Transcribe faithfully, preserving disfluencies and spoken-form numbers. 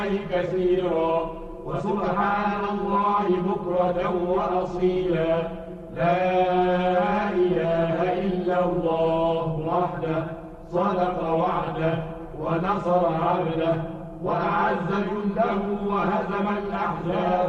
كثيرا وسبحان الله بكرة وأصيلا. لا إله إلا الله وحده صدق وعده ونصر عبده وأعز جنده وهزم الأحزاب.